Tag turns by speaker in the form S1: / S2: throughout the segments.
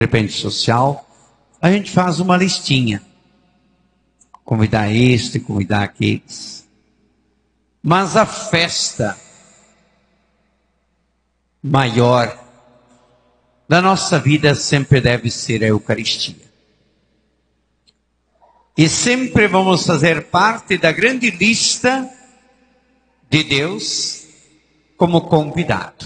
S1: de repente social, a gente faz uma listinha. Convidar este, convidar aqueles. Mas a festa maior da nossa vida sempre deve ser a Eucaristia. E sempre vamos fazer parte da grande lista de Deus como convidado.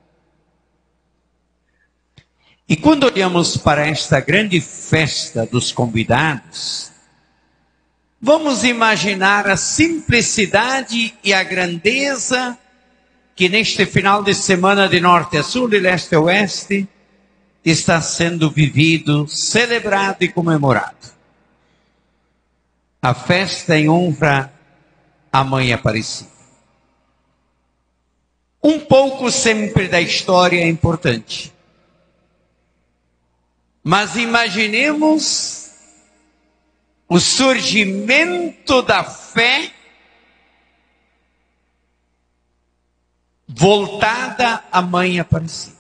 S1: E quando olhamos para esta grande festa dos convidados, vamos imaginar a simplicidade e a grandeza que neste final de semana de norte a sul, de leste a oeste, está sendo vivido, celebrado e comemorado. A festa em honra à Mãe Aparecida. Um pouco sempre da história é importante. Mas imaginemos o surgimento da fé voltada à Mãe Aparecida.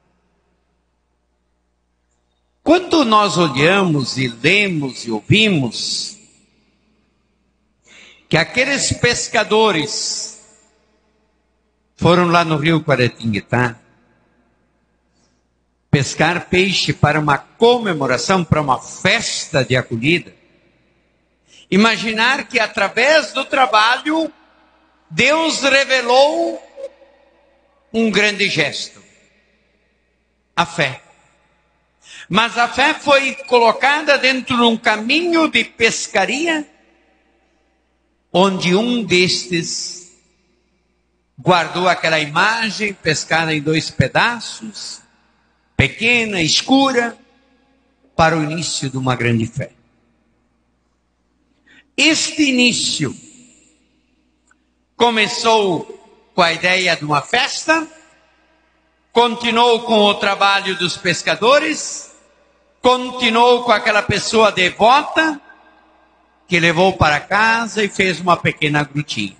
S1: Quando nós olhamos e lemos e ouvimos que aqueles pescadores foram lá no rio Guaratinguetá pescar peixe para uma comemoração, para uma festa de acolhida, imaginar que através do trabalho Deus revelou um grande gesto, a fé. Mas a fé foi colocada dentro de um caminho de pescaria, onde um destes guardou aquela imagem pescada em 2 pedaços, pequena, escura, para o início de uma grande fé. Este início começou com a ideia de uma festa, continuou com o trabalho dos pescadores, continuou com aquela pessoa devota que levou para casa e fez uma pequena grutinha.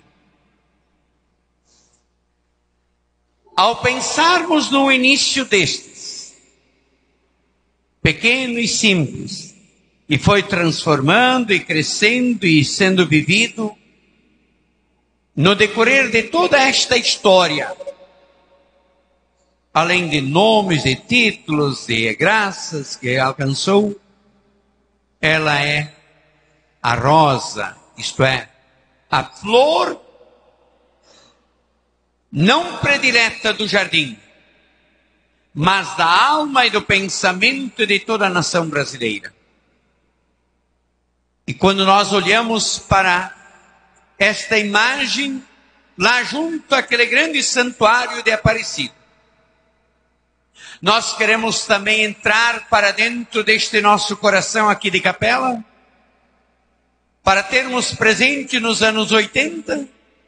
S1: Ao pensarmos no início destes, pequeno e simples, e foi transformando e crescendo e sendo vivido, no decorrer de toda esta história, além de nomes, de títulos, de graças que alcançou, ela é a rosa, isto é, a flor não predileta do jardim, mas da alma e do pensamento de toda a nação brasileira. E quando nós olhamos para esta imagem, lá junto àquele grande santuário de Aparecida, nós queremos também entrar para dentro deste nosso coração aqui de Capela, para termos presente nos anos 80,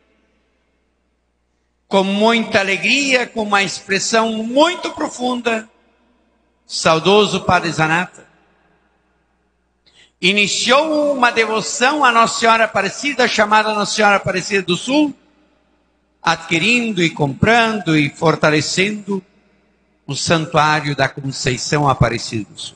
S1: com muita alegria, com uma expressão muito profunda, saudoso Padre Zanata iniciou uma devoção à Nossa Senhora Aparecida, chamada Nossa Senhora Aparecida do Sul, adquirindo e comprando e fortalecendo o santuário da Conceição Aparecida do Sul.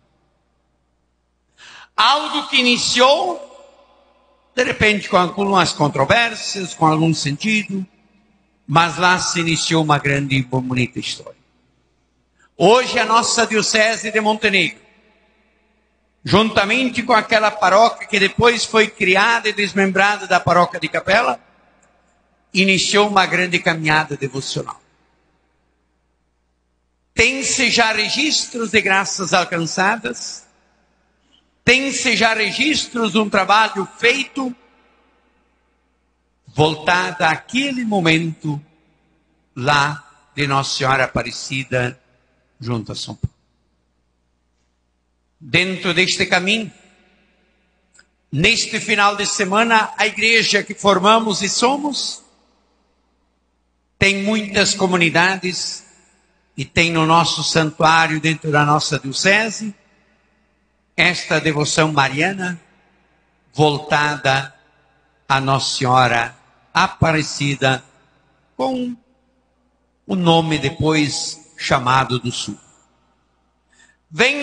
S1: Algo que iniciou, de repente, com algumas controvérsias, com algum sentido, mas lá se iniciou uma grande e bonita história. Hoje a nossa Diocese de Montenegro, juntamente com aquela paróquia que depois foi criada e desmembrada da paróquia de Capela, iniciou uma grande caminhada devocional. Tem-se já registros de graças alcançadas, tem-se já registros de um trabalho feito voltado àquele momento lá de Nossa Senhora Aparecida junto a São Paulo. Dentro deste caminho, neste final de semana, a igreja que formamos e somos, tem muitas comunidades e tem no nosso santuário, dentro da nossa diocese, esta devoção mariana voltada a Nossa Senhora Aparecida, com o nome depois chamado do Sul. vem